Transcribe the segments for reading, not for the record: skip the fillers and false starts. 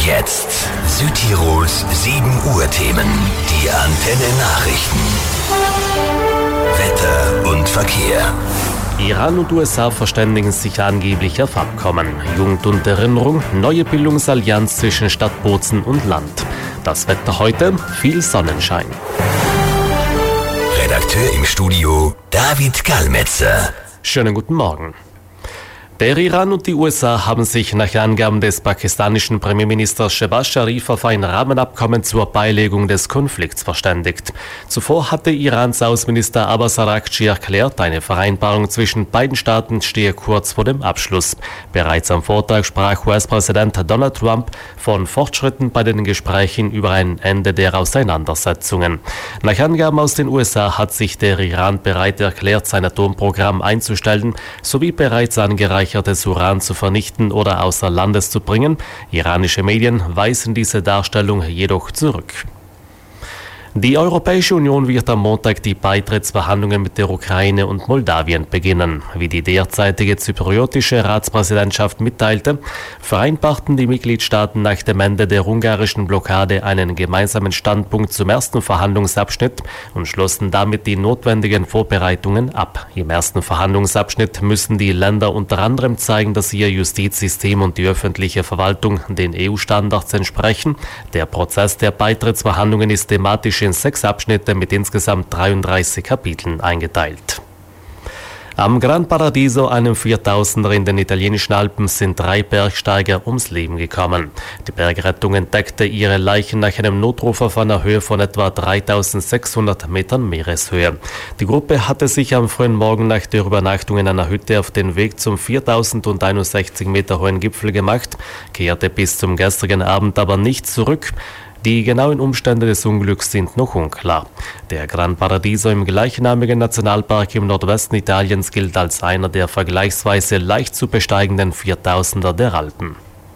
jetzt Südtirols 7 Uhr Themen. Die Antenne Nachrichten. Wetter und Verkehr. Iran und USA verständigen sich angeblich auf Abkommen. Jugend und Erinnerung, neue Bildungsallianz zwischen Stadt Bozen und Land. Das Wetter heute, viel Sonnenschein. Redakteur im Studio David Gallmetzer. Schönen guten Morgen. Der Iran und die USA haben sich nach Angaben des pakistanischen Premierministers Shehbaz Sharif auf ein Rahmenabkommen zur Beilegung des Konflikts verständigt. Zuvor hatte Irans Außenminister Abbas Araghchi erklärt, eine Vereinbarung zwischen beiden Staaten stehe kurz vor dem Abschluss. Bereits am Vortag sprach US-Präsident Donald Trump von Fortschritten bei den Gesprächen über ein Ende der Auseinandersetzungen. Nach Angaben aus den USA hat sich der Iran bereit erklärt, sein Atomprogramm einzustellen, sowie bereits angereichertes Uran zu vernichten oder außer Landes zu bringen. Iranische Medien weisen diese Darstellung jedoch zurück. Die Europäische Union wird am Montag die Beitrittsverhandlungen mit der Ukraine und Moldawien beginnen. Wie die derzeitige zypriotische Ratspräsidentschaft mitteilte, vereinbarten die Mitgliedstaaten nach dem Ende der ungarischen Blockade einen gemeinsamen Standpunkt zum ersten Verhandlungsabschnitt und schlossen damit die notwendigen Vorbereitungen ab. Im ersten Verhandlungsabschnitt müssen die Länder unter anderem zeigen, dass ihr Justizsystem und die öffentliche Verwaltung den EU-Standards entsprechen. Der Prozess der Beitrittsverhandlungen ist thematisch in 6 Abschnitte mit insgesamt 33 Kapiteln eingeteilt. Am Gran Paradiso, einem 4000er in den italienischen Alpen, sind 3 Bergsteiger ums Leben gekommen. Die Bergrettung entdeckte ihre Leichen nach einem Notruf auf einer Höhe von etwa 3600 Metern Meereshöhe. Die Gruppe hatte sich am frühen Morgen nach der Übernachtung in einer Hütte auf den Weg zum 4061 Meter hohen Gipfel gemacht, kehrte bis zum gestrigen Abend aber nicht zurück. Die genauen Umstände des Unglücks sind noch unklar. Der Gran Paradiso im gleichnamigen Nationalpark im Nordwesten Italiens gilt als einer der vergleichsweise leicht zu besteigenden 4000er der Alpen.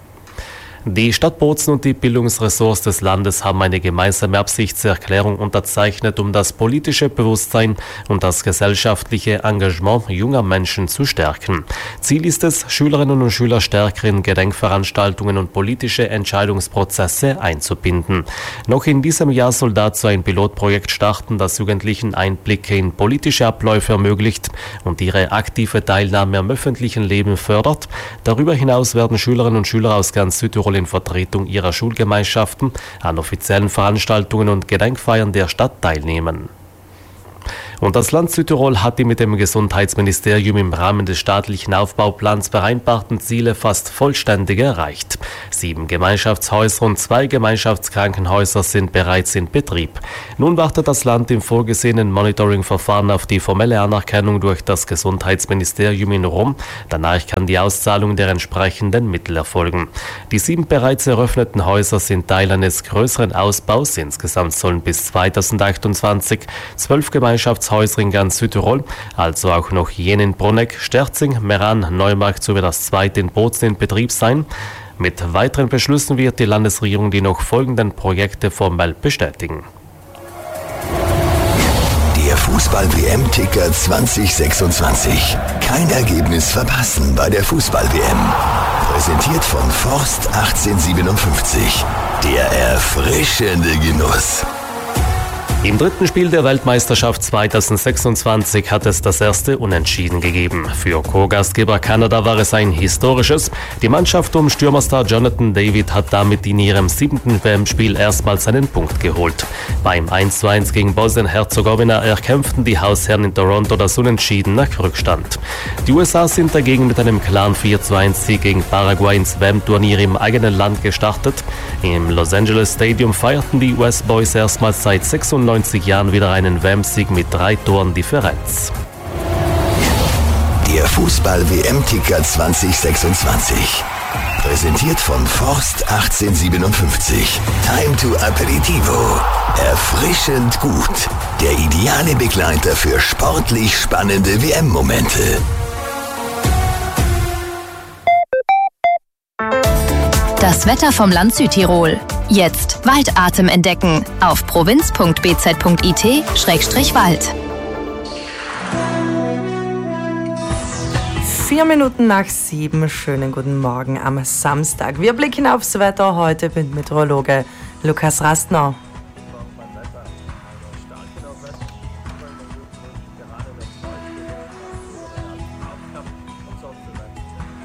Die Stadt Bozen und die Bildungsressorts des Landes haben eine gemeinsame Absichtserklärung unterzeichnet, um das politische Bewusstsein und das gesellschaftliche Engagement junger Menschen zu stärken. Ziel ist es, Schülerinnen und Schüler stärker in Gedenkveranstaltungen und politische Entscheidungsprozesse einzubinden. Noch in diesem Jahr soll dazu ein Pilotprojekt starten, das Jugendlichen Einblicke in politische Abläufe ermöglicht und ihre aktive Teilnahme am öffentlichen Leben fördert. Darüber hinaus werden Schülerinnen und Schüler aus ganz Südtirol in Vertretung ihrer Schulgemeinschaften an offiziellen Veranstaltungen und Gedenkfeiern der Stadt teilnehmen. Und das Land Südtirol hat die mit dem Gesundheitsministerium im Rahmen des staatlichen Aufbauplans vereinbarten Ziele fast vollständig erreicht. 7 Gemeinschaftshäuser und 2 Gemeinschaftskrankenhäuser sind bereits in Betrieb. Nun wartet das Land im vorgesehenen Monitoring-Verfahren auf die formelle Anerkennung durch das Gesundheitsministerium in Rom. Danach kann die Auszahlung der entsprechenden Mittel erfolgen. Die 7 bereits eröffneten Häuser sind Teil eines größeren Ausbaus. Insgesamt sollen bis 2028 12 Gemeinschaftshäuser in ganz Südtirol, also auch noch jene in Bruneck, Sterzing, Meran, Neumarkt sowie das zweite in Bozen in Betrieb sein. Mit weiteren Beschlüssen wird die Landesregierung die noch folgenden Projekte formell bestätigen. Der Fußball-WM-Ticker 2026. Kein Ergebnis verpassen bei der Fußball-WM. Präsentiert von Forst 1857. Der erfrischende Genuss. Im dritten Spiel der Weltmeisterschaft 2026 hat es das erste Unentschieden gegeben. Für Co-Gastgeber Kanada war es ein historisches. Die Mannschaft um Stürmerstar Jonathan David hat damit in ihrem 7. WM-Spiel erstmals einen Punkt geholt. Beim 1:1 gegen Bosnien-Herzegowina erkämpften die Hausherren in Toronto das Unentschieden nach Rückstand. Die USA sind dagegen mit einem klaren 4:1-Sieg gegen Paraguay ins WM-Turnier im eigenen Land gestartet. Im Los Angeles Stadium feierten die US-Boys erstmals seit 96 Jahren wieder einen WM-Sieg mit 3 Toren Differenz. Der Fußball-WM-Ticker 2026. Präsentiert von Forst 1857. Time to Aperitivo. Erfrischend gut. Der ideale Begleiter für sportlich spannende WM-Momente. Das Wetter vom Land Südtirol. Jetzt Waldatem entdecken auf provinz.bz.it/Wald. 4 Minuten nach 7. Schönen guten Morgen am Samstag. Wir blicken aufs Wetter heute mit Meteorologe Lukas Rastner.